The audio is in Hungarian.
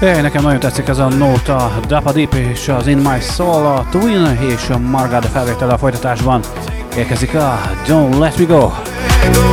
Nekem nagyon tetszik ez a nóta, Dappa Deep és az In My Soul, a Twin és a Margada felvétele a folytatásban. Érkezik a Don't Let Me Go.